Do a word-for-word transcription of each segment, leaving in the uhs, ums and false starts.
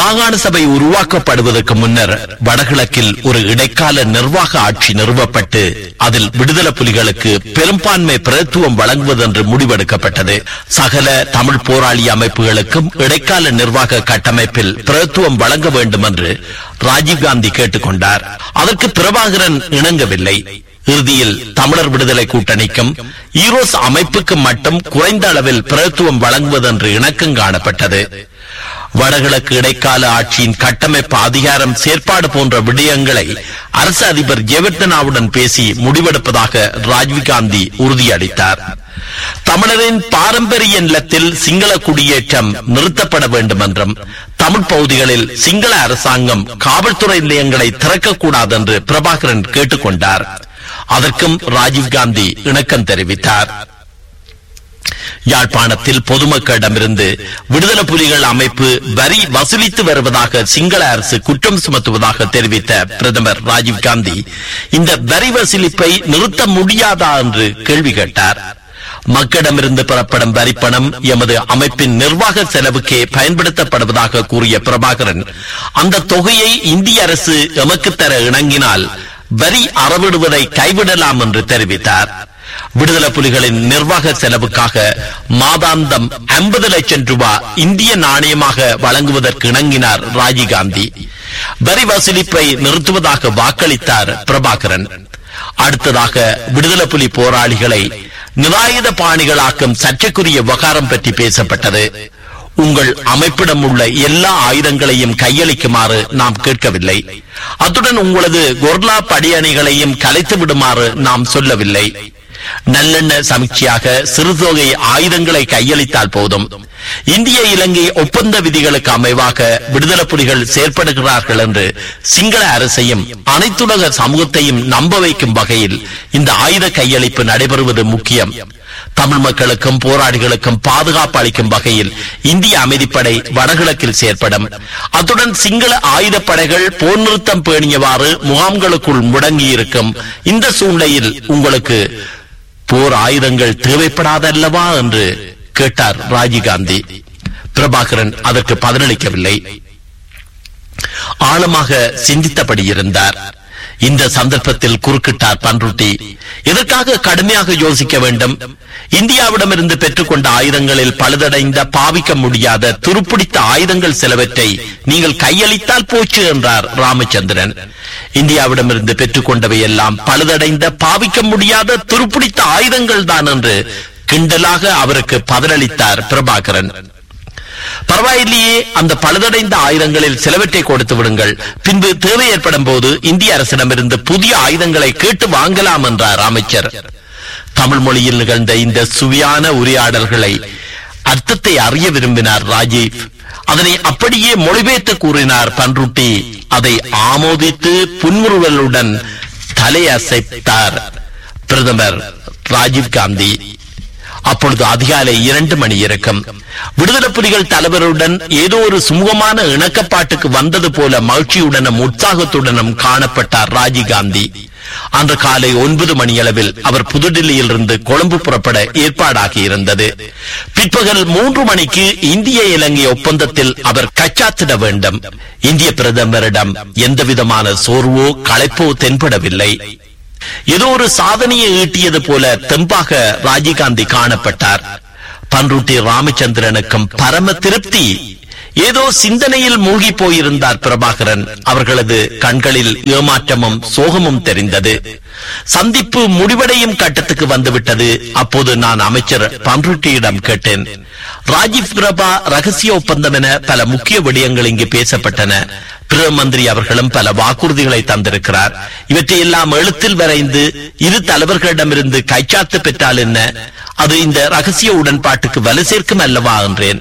மாகாண சபை உருவாக்கப்படுவதற்கு முன்னர் வடகிழக்கில் ஒரு இடைக்கால நிர்வாக ஆட்சி நிறுவப்பட்டு அதில் விடுதலை புலிகளுக்கு பெரும்பான்மை பிரதித்துவம் வழங்குவதென்று முடிவெடுக்கப்பட்டது. சகல தமிழ் போராளி அமைப்புகளுக்கும் இடைக்கால நிர்வாக கட்டமைப்பில் பிரதித்துவம் வழங்க வேண்டும் என்று ராஜீவ்காந்தி கேட்டுக்கொண்டார். அதற்கு பிரபாகரன் இணங்கவில்லை. இறுதியில் தமிழர் விடுதலை கூட்டணிக்கும் ஈரோஸ் அமைப்புக்கு மட்டும் குறைந்த அளவில் பிரதித்துவம் வழங்குவதென்று இணக்கம் காணப்பட்டது. வடகிழக்கு இடைக்கால ஆட்சியின் கட்டமைப்பு, அதிகாரம், செயற்பாடு போன்ற விடயங்களை அரசு அதிபர் ஜெயவர்தனாவுடன் பேசி முடிவெடுப்பதாக ராஜீவ்காந்தி உறுதியளித்தார். தமிழரின் பாரம்பரிய நிலத்தில் சிங்கள குடியேற்றம் நிறுத்தப்பட வேண்டும் என்றும் தமிழ் பகுதிகளில் சிங்கள அரசாங்கம் காவல்துறை நிலையங்களை திறக்கக்கூடாது என்று பிரபாகரன் கேட்டுக்கொண்டார். அதற்கும் ராஜீவ்காந்தி இணக்கம் தெரிவித்தார். யாழ்ப்பாணத்தில் பொதுமக்களிடமிருந்து விடுதலை புலிகள் அமைப்பு வரி வசூலித்து வருவதாக சிங்கள அரசு குற்றம் சுமத்துவதாக தெரிவித்த பிரதமர் ராஜீவ்காந்தி இந்த வரி வசூலிப்பை நிறுத்த முடியாதா என்று கேள்வி கேட்டார். மக்களிடமிருந்து பெறப்படும் வரிப்பணம் எமது அமைப்பின் நிர்வாக செலவுக்கே பயன்படுத்தப்படுவதாக கூறிய பிரபாகரன், அந்த தொகையை இந்திய அரசு எமக்கு தர இணங்கினால் வரி அறவிடுவதை கைவிடலாம் என்று தெரிவித்தார். விடுதலை புலிகளின் நிர்வாக செலவுக்காக மாதாந்தம் ஐம்பது லட்சம் ரூபாய் இந்திய நாணயமாக வழங்குவதற்கு இணங்கினார் ராஜீவ்காந்தி. வரி வசூலிப்பை நிறுத்துவதாக வாக்களித்தார் பிரபாகரன். அடுத்ததாக விடுதலை புலி போராளிகளை நிராயுத பாணிகளாக்கும் சர்ச்சைக்குரிய விவகாரம் பற்றி பேசப்பட்டது. உங்கள் அமைப்பிடம் உள்ள எல்லா ஆயுதங்களையும் கையளிக்குமாறு நாம் கேட்கவில்லை. அத்துடன் உங்களது கொர்லா படையணிகளையும் கலைத்து விடுமாறு நாம் சொல்லவில்லை. நல்லெண்ண சமீட்சையாக சிறுதொகை ஆயுதங்களை கையளித்தால் போதும். இந்திய இலங்கை ஒப்பந்த விதிகளுக்கு அமைவாக விடுதலை புலிகள் செயற்படுகிறார்கள் என்று சிங்கள அரசையும் அனைத்துலக சமூகத்தையும் நம்ப வைக்கும் வகையில் இந்த ஆயுத கையளிப்பு நடைபெறுவது முக்கியம். தமிழ் மக்களுக்கும் போராளிகளுக்கும் பாதுகாப்பு அளிக்கும் வகையில் இந்திய அமைதிப்படை வடகிழக்கில் செயற்படும். அத்துடன் சிங்கள ஆயுதப்படைகள் போர் நிறுத்தம் பேணியவாறு முகாம்களுக்குள் முடங்கியிருக்கும். இந்த சூழ்நிலையில் உங்களுக்கு போர் ஆயுதங்கள் தேவைப்படாதல்லவா என்று கேட்டார் ராஜீவ்காந்தி. பிரபாகரன் அதற்கு பதிலளிக்கவில்லை. ஆழமாக சிந்தித்தபடி இருந்தார். இந்த சந்தர்ப்பத்தில் குறுக்கிட்டார் பன்ருட்டி. இதற்காக கடுமையாக யோசிக்க வேண்டும். இந்தியாவிடமிருந்து பெற்றுக்கொண்ட ஆயுதங்களில் பழுதடைந்த, பாவிக்க முடியாத, துருப்பிடித்த ஆயுதங்கள் சிலவற்றை நீங்கள் கையளித்தால் போச்சு என்றார் ராமச்சந்திரன். இந்தியாவிடமிருந்து பெற்றுக்கொண்டவை எல்லாம் பழுதடைந்த, பாவிக்க முடியாத, துருப்பிடித்த ஆயுதங்கள் தான் என்று கிண்டலாக அவருக்கு பதிலளித்தார் பிரபாகரன். பரவாயில்லையே, அந்த பழுதடைந்த ஆயுதங்களில் சிலவற்றை கொடுத்து விடுங்கள். பின்பு தேவை ஏற்படும் போது இந்திய அரசிடமிருந்து புதிய ஆயுதங்களை கேட்டு வாங்கலாம் என்றார் அமைச்சர். தமிழ் மொழியில் நிகழ்ந்த இந்த சுவையான உரையாடல்களை அர்த்தத்தை அறிய விரும்பினார் ராஜீவ். அதனை அப்படியே மொழிபெயர்த்து கூறினார் பன்ருட்டி. அதை ஆமோதித்து புன்முறுவலுடன் தலையசைத்தார் பிரதமர் ராஜீவ்காந்தி. அப்பொழுது அதிகாலை இரண்டு மணி இருக்கும். விடுதலை புலிகள் தலைவருடன் ஏதோ ஒரு சுமூகமான இணக்கப்பாட்டுக்கு வந்தது போல மகிழ்ச்சியுடனும் உற்சாகத்துடனும் காணப்பட்டார் ராஜீவ்காந்தி. அன்று காலை ஒன்பது மணி அளவில் அவர் புதுடில்லியில் இருந்து கொழும்பு புறப்பட ஏற்பாடாகி இருந்தது. பிற்பகல் மூன்று மணிக்கு இந்திய இலங்கை ஒப்பந்தத்தில் அவர் கைச்சாத்திட வேண்டும். இந்திய பிரதமரிடம் எந்தவிதமான சோர்வோ களைப்போ தென்படவில்லை. ஏதோ ஒரு சாதனையை ஈட்டியது போல தெம்பாக ராஜீவ்காந்தி காணப்பட்டார். பன்ருட்டி ராமச்சந்திரனுக்கும் பரம திருப்தி. ஏதோ சிந்தனையில் மூழ்கி போயிருந்தார் பிரபாகரன். அவர்களது கண்களில் ஏமாற்றமும் சோகமும் தெரிந்தது. சந்திப்பு முடிவடையும் கட்டத்துக்கு வந்துவிட்டது. அப்போது நான் அமைச்சர் பன்ருட்டியிடம் கேட்டேன், ராஜீவ் பிரபா ரகசிய ஒப்பந்தம் என பல முக்கிய விடயங்கள் இங்கு பேசப்பட்டன. பிரதம மந்திரி அவர்களும் பல வாக்குறுதிகளை தந்திருக்கிறார். இவற்றையெல்லாம் எழுத்தில் வரைந்து இரு தலைவர்களிடமிருந்து கைச்சாத்து பெற்றால் என்ன? அது இந்த ரகசிய உடன்பாட்டுக்கு வலு சேர்க்கும் அல்லவா என்றேன்.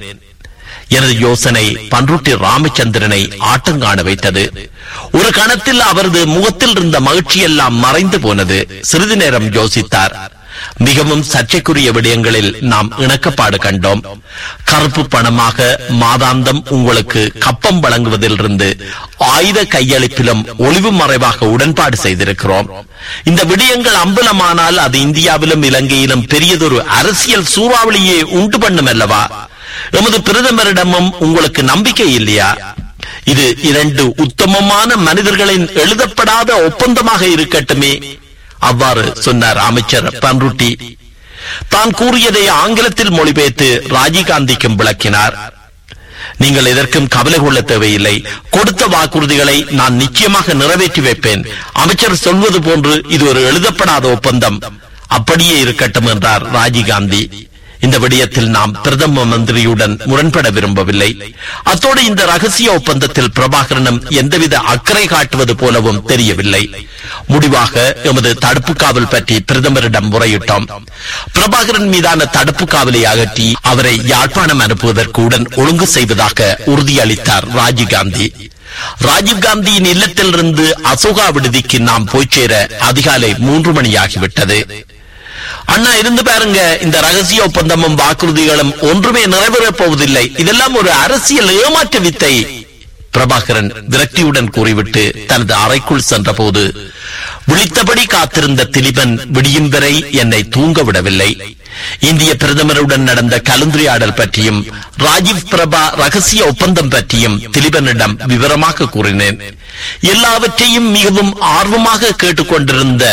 எனது யோசனை பன்ருட்டி ராமச்சந்திரனை ஆட்டங்காண வைத்தது. ஒரு கணத்தில் அவரது முகத்தில் இருந்த மகிழ்ச்சி எல்லாம் மறைந்து போனது. சிறிது நேரம் யோசித்தார். மிகவும் சர்ச்சைக்குரிய விடயங்களில் நாம் இணக்கப்பாடு கண்டோம். கருப்பு பணமாக மாதாந்தம் உங்களுக்கு கப்பம் வழங்குவதிலிருந்து ஆயுத கையளிப்பிலும் ஒளிவு மறைவாக உடன்பாடு செய்திருக்கிறோம். இந்த விடயங்கள் அம்பலமானால் அது இந்தியாவிலும் இலங்கையிலும் பெரியதொரு அரசியல் சூறாவளியை உண்டு பண்ணும் அல்லவா? எமது பிரதமரிடமும் உங்களுக்கு நம்பிக்கை இல்லையா? இது இரண்டு உத்தமமான மனிதர்களின் எழுதப்படாத ஒப்பந்தமாக இருக்கட்டுமே. அவ்வாறு சொன்னார் அமைச்சர் பன்ருட்டி. தான் கூறியதை ஆங்கிலத்தில் மொழிபெயர்த்து ராஜீவ்காந்திக்கும் விளக்கினார். நீங்கள் எதற்கும் கவலை கொள்ள தேவையில்லை. கொடுத்த வாக்குறுதிகளை நான் நிச்சயமாக நிறைவேற்றி வைப்பேன். அமைச்சர் சொல்வது போன்று இது ஒரு எழுதப்படாத ஒப்பந்தம், அப்படியே இருக்கட்டும் என்றார் ராஜீவ்காந்தி. இந்த விடயத்தில் நாம் பிரதம மந்திரியுடன் முரண்பட விரும்பவில்லை. அத்தோடு இந்த ரகசிய ஒப்பந்தத்தில் பிரபாகரனும் எந்தவித அக்கறை காட்டுவது போலவும் தெரியவில்லை. முடிவாக எமது தடுப்பு காவல் பற்றி பிரதமரிடம் முறையிட்டோம். பிரபாகரன் மீதான தடுப்பு காவலை அகற்றி அவரை யாழ்ப்பாணம் அனுப்புவதற்கு உடன் ஒழுங்கு செய்வதாக உறுதியளித்தார் ராஜீவ்காந்தி. ராஜீவ்காந்தியின் இல்லத்திலிருந்து அசோகா விடுதிக்கு நாம் போய் சேர அதிகாலை மூன்று மணியாகிவிட்டது. அண்ணா இருந்து பாருங்க, இந்த ரகசிய ஒப்பந்தமும் வாக்குறுதிகளும் ஒன்றுமே நிறைவேறப் போவதில்லை. இதெல்லாம் ஒரு அரசியல் ஏமாற்று வித்தை, பிரபாகரன் விரக்தியுடன் கூறிவிட்டு தனது அறைக்குள் சென்ற போது விழித்தபடி காத்திருந்த திலீபன் விடியும் வரை என்னை தூங்க விடவில்லை. இந்திய பிரதமருடன் நடந்த கலந்துரையாடல் பற்றியும் ராஜீவ் பிரபா ரகசிய ஒப்பந்தம் பற்றியும் திலீபனிடம் விவரமாக கூறினேன். எல்லாவற்றையும் மிகவும் ஆர்வமாக கேட்டுக்கொண்டிருந்த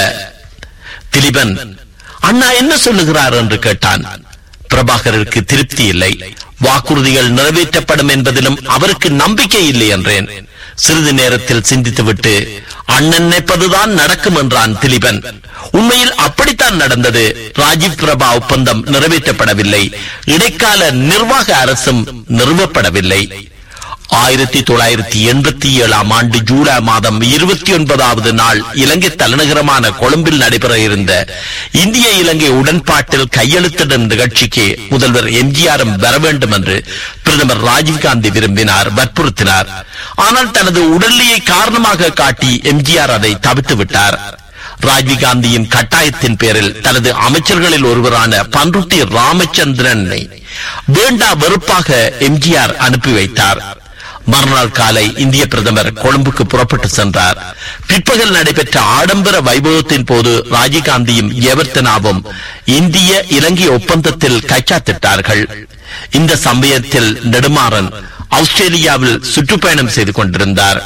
திலீபன் அண்ணா என்ன சொல்லுகிறார் என்று கேட்டான். பிரபாகருக்கு திருப்தி இல்லை. வாக்குறுதிகள் நிறைவேற்றப்படும் என்பதிலும் அவருக்கு நம்பிக்கை இல்லை என்றேன். சிறிது நேரத்தில் சிந்தித்துவிட்டு அண்ணன் நினைப்பதுதான் நடக்கும் என்றான் திலீபன். உண்மையில் அப்படித்தான் நடந்தது. ராஜீவ் பிரபா ஒப்பந்தம் நிறைவேற்றப்படவில்லை. இடைக்கால நிர்வாக அரசும் நிறுவப்படவில்லை. ஆயிரத்தி தொள்ளாயிரத்தி எண்பத்தி ஏழாம் ஆண்டு ஜூலை மாதம் இருபத்தி ஒன்பதாவது நாள் இலங்கை தலைநகரமான கொழும்பில் நடைபெற இருந்த இந்திய இலங்கை உடன்பாட்டில் கையெழுத்திடும் நிகழ்ச்சிக்கு முதல்வர் எம்ஜிஆரும் வர வேண்டும் என்று பிரதமர் ராஜீவ்காந்தி விரும்பினார், வற்புறுத்தினார். ஆனால் தனது உடல்நிலையை காரணமாக காட்டி எம்ஜிஆர் அதை தவிர்த்து விட்டார். ராஜீவ்காந்தியின் கட்டாயத்தின் பேரில் தனது அமைச்சர்களில் ஒருவரான பன்ருட்டி ராமச்சந்திரனை வேண்டா வெறுப்பாக எம்ஜிஆர் அனுப்பி வைத்தார். மறுநாள் காலை இந்திய பிரதமர் கொழும்புக்கு புறப்பட்டு சென்றார். பிற்பகல் நடைபெற்ற ஆடம்பர வைபவத்தின் போது ராஜீவ்காந்தியும் ஜெயவர்தனாவும் இந்திய இலங்கை ஒப்பந்தத்தில் கைச்சாத்திட்டார்கள். இந்த சமயத்தில் நெடுமாறன் ஆஸ்திரேலியாவில் சுற்றுப்பயணம் செய்து கொண்டிருந்தார்.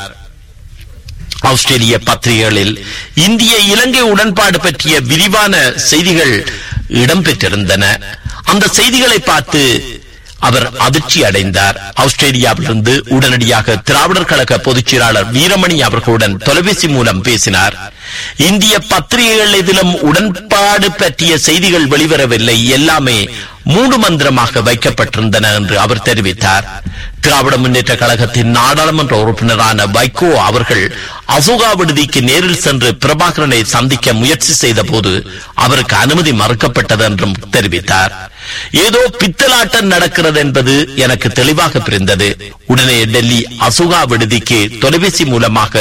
ஆஸ்திரேலிய பத்திரிகைகளில் இந்திய இலங்கை உடன்பாடு பற்றிய விரிவான செய்திகள் இடம்பெற்றிருந்தன. அந்த செய்திகளை பார்த்து அவர் அதிர்ச்சி அடைந்தார். ஆஸ்திரேலியாவிலிருந்து உடனடியாக திராவிடர் கழக பொதுச் செயலாளர் வீரமணி அவர்களுடன் தொலைபேசி மூலம் பேசினார். இந்திய பத்திரிகைகள் எதிலும் உடன்பாடு பற்றிய செய்திகள் வெளிவரவில்லை, எல்லாமே மூடு மந்திரமாக வைக்கப்பட்டிருந்தன என்று அவர் தெரிவித்தார். திராவிட முன்னேற்ற கழகத்தின் நாடாளுமன்ற உறுப்பினரான வைகோ அவர்கள் அசோகா விடுதிக்கு நேரில் சென்று பிரபாகரனை சந்திக்க முயற்சி செய்த போது அவருக்கு அனுமதி மறுக்கப்பட்டது என்றும் தெரிவித்தார். ஏதோ பித்தலாட்டம் நடக்கிறது என்பது எனக்கு தெளிவாக புரிந்தது. உடனே டெல்லி அசோகா விடுதிக்கு தொலைபேசி மூலமாக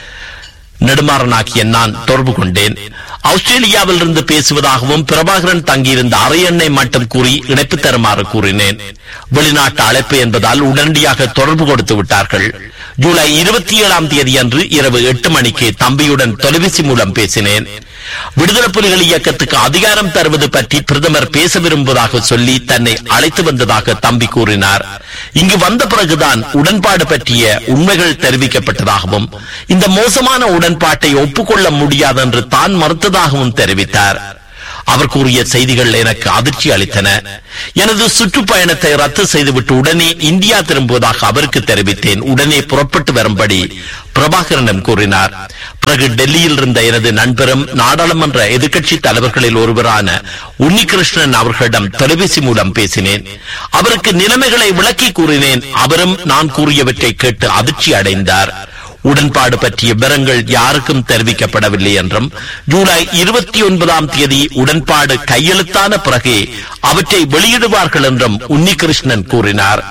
நெடுமாறனாகிய நான் தொடர்பு கொண்டேன். ஆஸ்திரேலியாவில் இருந்து பேசுவதாகவும் பிரபாகரன் தங்கியிருந்த அறையெண்ணை மட்டும் கூறி இணைப்பு தருமாறு கூறினேன். வெளிநாட்டு அழைப்பு என்பதால் உடனடியாக தொடர்பு கொடுத்து விட்டார்கள். ஜூலை இருபத்தி ஏழாம் தேதி அன்று இரவு எட்டு மணிக்கு தம்பியுடன் தொலைபேசி மூலம் பேசினேன். விடுதலை புலிகள் இயக்கத்துக்கு அதிகாரம் தருவது பற்றி பிரதமர் பேச விரும்புவதாக சொல்லி தன்னை அழைத்து வந்ததாக தம்பி கூறினார். இங்கு வந்த பிறகுதான் உடன்பாடு பற்றிய உண்மைகள் தெரிவிக்கப்பட்டதாகவும் இந்த மோசமான உடன்பாட்டை ஒப்புக்கொள்ள முடியாது என்று தான் மறுத்ததாகவும் தெரிவித்தார். அவர் கூறிய செய்திகள் எனக்கு அதிர்ச்சி அளித்தன. எனது சுற்றுப்பயணத்தை ரத்து செய்துவிட்டு உடனே இந்தியா திரும்புவதாக அவருக்கு தெரிவித்தேன். உடனே புறப்பட்டு வரும்படி பிரபாகரனிடம் கூறினார். பிறகு டெல்லியில் இருந்த எனது நண்பரும் நாடாளுமன்ற எதிர்க்கட்சி தலைவர்களில் ஒருவரான உன்னிகிருஷ்ணன் அவர்களிடம் தொலைபேசி மூலம் பேசினேன். அவருக்கு நிலைமைகளை விளக்கி கூறினேன். அவரும் நான் கூறியவற்றை கேட்டு அதிர்ச்சி அடைந்தார். உடன்பாடு பற்றிய விவரங்கள் யாருக்கும் தெரிவிக்கப்படவில்லை என்றும் ஜூலை இருபத்தி ஒன்பதாம் தேதி உடன்பாடு கையெழுத்தான பிறகு அவற்றை வெளியிடுவார்கள் என்றும் உன்னிகிருஷ்ணன் கூறினார்.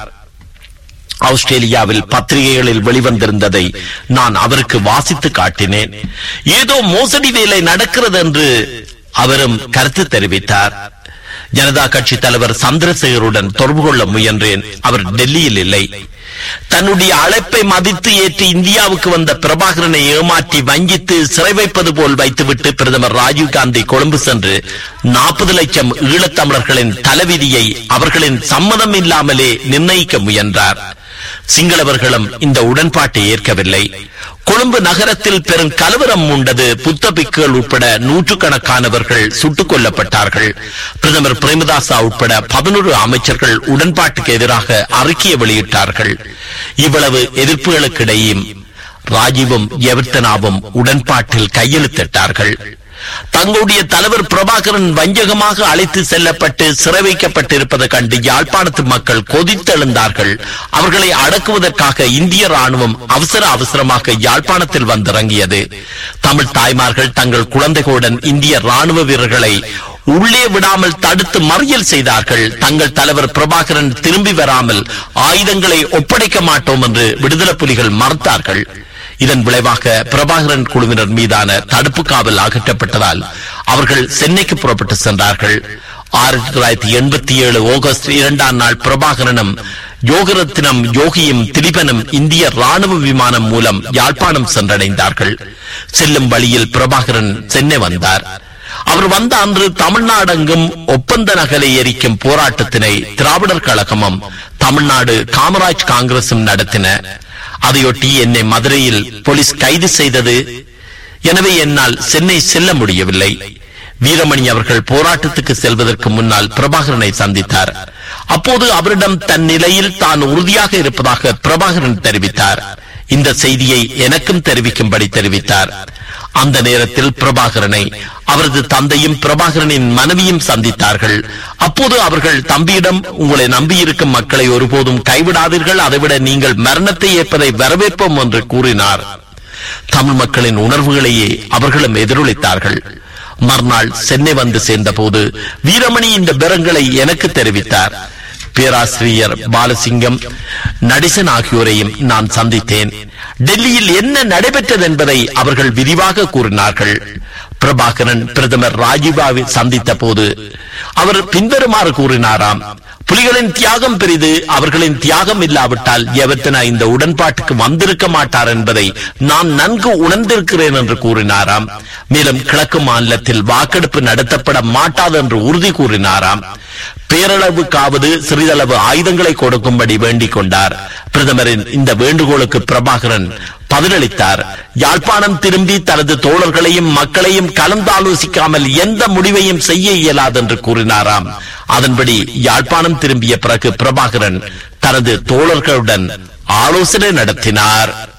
ஆஸ்திரேலியாவில் பத்திரிகைகளில் வெளிவந்திருந்ததை நான் அவருக்கு வாசித்து காட்டினேன். ஏதோ மோசடி வேலை நடக்கிறது என்று அவரும் கருத்து தெரிவித்தார். ஜனதா கட்சி தலைவர் சந்திரசேகருடன் தொடர்பு கொள்ள முயன்றேன். அவர் டெல்லியில் இல்லை. தன்னுடைய அழைப்பை மதித்து ஏற்று இந்தியாவுக்கு வந்த பிரபாகரனை ஏமாற்றி வஞ்சித்து சிறை வைப்பது போல் வைத்துவிட்டு பிரதமர் ராஜீவ்காந்தி கொழும்பு சென்று நாற்பது லட்சம் ஈழத்தமிழர்களின் தலைவிதியை அவர்களின் சம்மதம் இல்லாமலே நிர்ணயிக்க முயன்றார். சிங்களவர்களும் இந்த உடன்பாட்டை ஏற்கவில்லை. கொழும்பு நகரத்தில் பெரும் கலவரம் உண்டது. புத்த பிக்குகள் உட்பட நூற்றுக்கணக்கானவர்கள் சுட்டுக் கொல்லப்பட்டார்கள். பிரதமர் பிரேமதாசா உட்பட பதினொரு அமைச்சர்கள் உடன்பாட்டுக்கு எதிராக அறிக்கையை வெளியிட்டார்கள். இவ்வளவு எதிர்ப்புகளுக்கிடையும் ராஜீவும் எவர்த்தனாவும் உடன்பாட்டில் கையெழுத்திட்டார்கள். தங்களுடைய தலைவர் பிரபாகரன் வஞ்சகமாக அழைத்து செல்லப்பட்டு சிறை வைக்கப்பட்டிருப்பதை கண்டு யாழ்ப்பாணத்து மக்கள் கொதித்தெழுந்தார்கள். அவர்களை அடக்குவதற்காக இந்திய ராணுவம் அவசர அவசரமாக யாழ்ப்பாணத்தில் வந்திறங்கியது. தமிழ் தாய்மார்கள் தங்கள் குழந்தைகளுடன் இந்திய ராணுவ வீரர்களை உள்ளே விடாமல் தடுத்து மறியல் செய்தார்கள். தங்கள் தலைவர் பிரபாகரன் திரும்பி வராமல் ஆயுதங்களை ஒப்படைக்க மாட்டோம் என்று விடுதலை புலிகள் மறுத்தார்கள். இதன் விளைவாக பிரபாகரன் குழுவினர் மீதான தடுப்பு காவல் அகற்றப்பட்டதால் அவர்கள் சென்னைக்கு புறப்பட்டு சென்றார்கள். ஆயிரத்தி தொள்ளாயிரத்தி எண்பத்தி ஏழு ஆகஸ்ட் இரண்டாம் நாள் பிரபாகரனும் யோகரத்னம் யோகியும் திலீபனும் இந்திய ராணுவ விமானம் மூலம் யாழ்ப்பாணம் சென்றடைந்தார்கள். செல்லும் வழியில் பிரபாகரன் சென்னை வந்தார். அவர் வந்த அன்று தமிழ்நாடெங்கும் ஒப்பந்த நகலை எரிக்கும் போராட்டத்தினை திராவிடர் கழகமும் தமிழ்நாடு காமராஜ் காங்கிரசும் நடத்தின. அதையொட்டி என்னை மதுரையில் போலீஸ் கைது செய்தது. எனவே என்னால் சென்னை செல்ல முடியவில்லை. வீரமணி அவர்கள் போராட்டத்துக்கு செல்வதற்கு முன்னால் பிரபாகரனை சந்தித்தார். அப்போது அவரிடம் தன் நிலையில் தான் உறுதியாக இருப்பதாக பிரபாகரன் தெரிவித்தார். இந்த செய்தியை எனக்கும் தெரிவிக்கும்படி தெரிவித்தார். அந்த நேரத்தில் பிரபாகரனை அவரது தந்தையும் பிரபாகரனின் மனைவியும் சந்தித்தார்கள். அப்போது அவர்கள் தம்பியிடம், உங்களை நம்பியிருக்கும் மக்களை ஒருபோதும் கைவிடாதீர்கள், அதைவிட நீங்கள் மரணத்தை ஏற்பதை வரவேற்போம் என்று கூறினார். தமிழ் மக்களின் உணர்வுகளையே அவர்களும் எதிரொலித்தார்கள். மறுநாள் சென்னை வந்து சேர்ந்த போது வீரமணி இந்த விவரங்களை எனக்கு தெரிவித்தார். பேராசிரியர் பாலசிங்கம், நடேசன் ஆகியோரையும் நான் சந்தித்தேன். டெல்லியில் என்ன நடைபெற்றது என்பதை அவர்கள் விரிவாக கூறினார்கள். பிரபாகரன் பிரதமர் ராஜீவாவை சந்தித்த போது அவர் பின்வருமாறு கூறினாராம்: புலிகளின் தியாகம் பெரிது, அவர்களின் தியாகம் இல்லாவிட்டால் எவர்த்தனா இந்த உடன்பாட்டுக்கு வந்திருக்க மாட்டார் என்பதை நான் நன்கு உணர்ந்திருக்கிறேன் என்று கூறினாராம். மேலும் கிழக்கு மாநிலத்தில் வாக்கெடுப்பு நடத்தப்பட மாட்டாது என்று உறுதி கூறினாராம். பேரளவுக்காவது சிறிதளவு ஆயுதங்களை கொடுக்கும்படி வேண்டிக் கொண்டார். பிரதமரின் இந்த வேண்டுகோளுக்கு பிரபாகரன் பதிலளித்தார். யாழ்ப்பாணம் திரும்பி தனது தோழர்களையும் மக்களையும் கலந்தாலோசிக்காமல் எந்த முடிவையும் செய்ய இயலாது என்று கூறினாராம். அதன்படி யாழ்ப்பாணம் திரும்பிய பிறகு பிரபாகரன் தனது தோழர்களுடன் ஆலோசனை நடத்தினார்.